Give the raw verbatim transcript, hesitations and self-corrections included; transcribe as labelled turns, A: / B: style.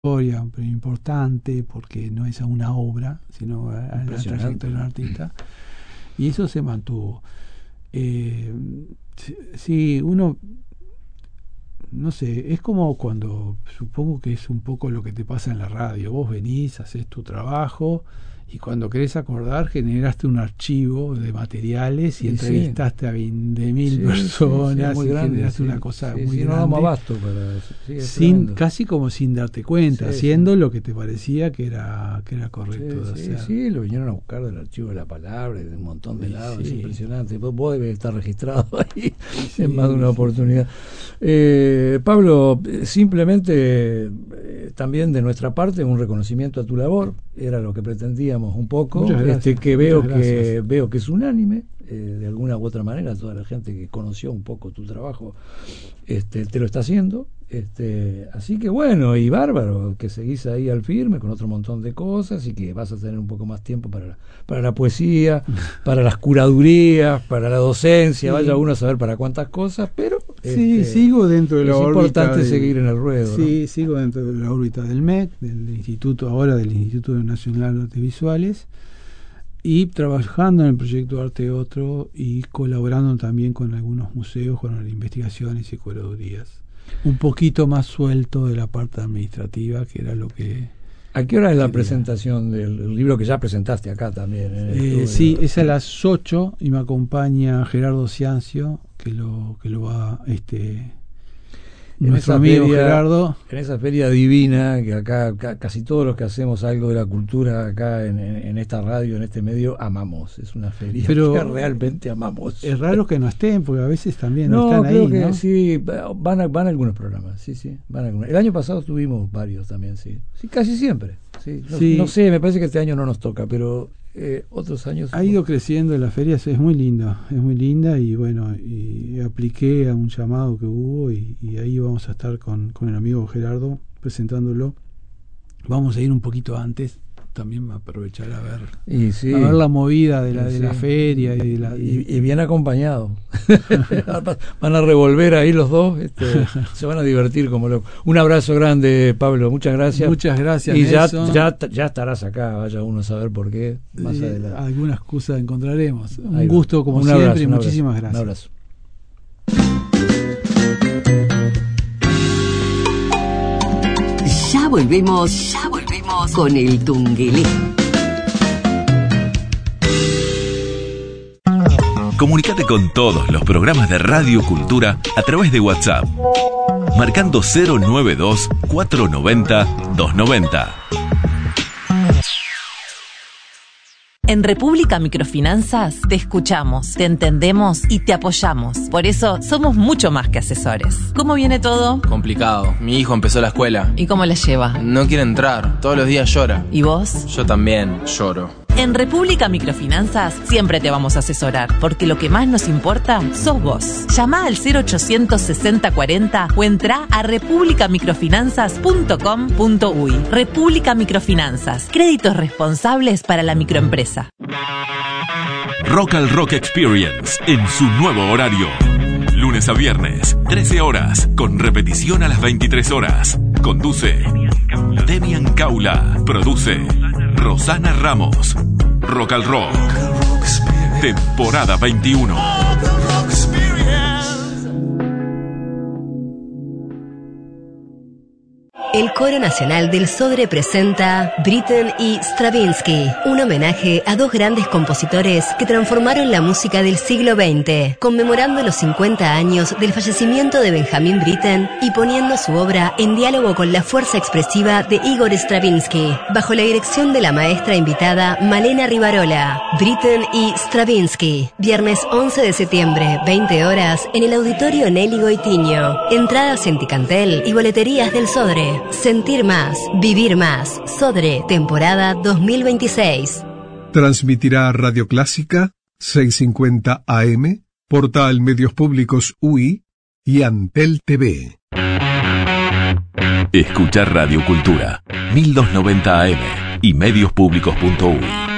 A: trayectoria pero importante, porque no es a una obra, sino a, a la trayectoria del artista, y eso se mantuvo. Eh, sí, uno, no sé, es como cuando, supongo que es un poco lo que te pasa en la radio, vos venís, haces tu trabajo, y cuando querés acordar, generaste un archivo de materiales y sí, entrevistaste sí. a veinte mil sí, personas sí, sí, y grande, generaste sí. una cosa sí, muy sí, grande. No damos abasto para eso. Sí, sin, casi como sin darte cuenta, sí, haciendo sí. lo que te parecía que era que era correcto
B: sí,
A: de
B: sí,
A: hacer.
B: Sí, lo vinieron a buscar del archivo de la palabra, de un montón de sí, lados, sí. es impresionante. Vos, vos debes estar registrado ahí sí, en más de una sí, oportunidad. Sí. Eh, Pablo, simplemente eh, también de nuestra parte un reconocimiento a tu labor, era lo que pretendíamos un poco, este, que veo que veo que es unánime, eh, de alguna u otra manera toda la gente que conoció un poco tu trabajo este, te lo está haciendo, este, así que bueno, y bárbaro, que seguís ahí al firme con otro montón de cosas y que vas a tener un poco más tiempo para, para la poesía, para las curadurías, para la docencia, sí. vaya uno a saber para cuántas cosas, pero
A: sí,
B: este,
A: sigo dentro de la órbita.
B: Es importante de, seguir en el ruedo.
A: Sí,
B: ¿no?
A: sigo dentro de la órbita del M E C, del Instituto, ahora del Instituto Nacional de Artes Visuales, y trabajando en el proyecto Arte Otro y colaborando también con algunos museos, con las investigaciones y curadurías. Un poquito más suelto de la parte administrativa, que era lo que...
B: ¿A qué hora es la quería. presentación del libro que ya presentaste acá también? En el
A: eh, sí, es a las ocho y me acompaña Gerardo Ciancio, que lo que lo va... este
B: en
A: nuestro
B: esa
A: amigo
B: feria,
A: Gerardo.
B: En esa feria divina, que acá, acá casi todos los que hacemos algo de la cultura acá en, en, en esta radio, en este medio, amamos. Es una feria
A: pero
B: que realmente amamos.
A: Es raro que no estén, porque a veces también no,
B: no
A: están
B: creo
A: ahí,
B: que
A: ¿no?
B: sí, van a, van a algunos programas, sí, sí, van a algunos. El año pasado tuvimos varios también, sí. Sí, casi siempre. Sí. No,
A: sí.
B: no sé, me parece que este año no nos toca, pero eh, otros años...
A: Ha ido creciendo la feria, es muy linda, es muy linda y bueno, y apliqué a un llamado que hubo y, y ahí vamos a estar con, con el amigo Gerardo presentándolo. Vamos a ir un poquito antes, también aprovechar a ver,
B: y sí,
A: a ver la movida de la,
B: sí,
A: de la feria. Y, de la,
B: y, y bien acompañado. Van a revolver ahí los dos, este, se van a divertir como locos. Un abrazo grande, Pablo, muchas gracias.
A: Muchas gracias,
B: y ya,
A: Nelson.
B: ya, ya estarás acá, vaya uno a saber por qué. Más
A: sí,
B: adelante.
A: Alguna excusa encontraremos. Un
B: ahí
A: gusto
B: va.
A: como
B: un
A: siempre
B: abrazo,
A: y
B: un
A: muchísimas
B: abrazo,
A: gracias.
B: Un abrazo.
C: Ya volvemos, ya volvemos con el Tungelé.
D: Comunicate con todos los programas de Radio Cultura a través de WhatsApp, marcando cero noventa y dos, cuatrocientos noventa, doscientos noventa.
E: En República Microfinanzas te escuchamos, te entendemos y te apoyamos. Por eso somos mucho más que asesores. ¿Cómo viene todo?
F: Complicado. Mi hijo empezó la escuela.
E: ¿Y cómo la lleva?
F: No quiere entrar. Todos los días llora.
E: ¿Y vos?
F: Yo también lloro.
E: En República Microfinanzas siempre te vamos a asesorar, porque lo que más nos importa sos vos. Llama al cero ochocientos sesenta cuarenta o entra a república microfinanzas punto com punto uy. República Microfinanzas, créditos responsables para la microempresa.
D: Rock al Rock Experience en su nuevo horario. Lunes a viernes, trece horas, con repetición a las veintitrés horas. Conduce Demian Caula. Produce Rosana Ramos. Rock al Rock. Temporada veintiuno.
G: El Coro Nacional del Sodre presenta Britten y Stravinsky, un homenaje a dos grandes compositores que transformaron la música del siglo veinte, conmemorando los cincuenta años del fallecimiento de Benjamin Britten y poniendo su obra en diálogo con la fuerza expresiva de Igor Stravinsky, bajo la dirección de la maestra invitada Malena Rivarola. Britten y Stravinsky, viernes once de septiembre, veinte horas, en el Auditorio Nelly Goitiño. Entradas en Ticantel y boleterías del Sodre. Sentir más, vivir más. Sodre, temporada dos mil veintiséis.
H: Transmitirá Radio Clásica, seiscientos cincuenta A M, Portal Medios Públicos U I y Antel T V.
D: Escuchar Radio Cultura, mil doscientos noventa A M y medios públicos punto uy.